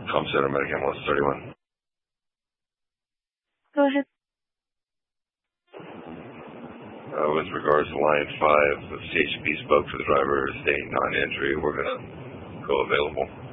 Com Center, Medicam West 31. Go ahead. With regards to Line 5, the CHP spoke to the driver stating non-injury. We're going to go available.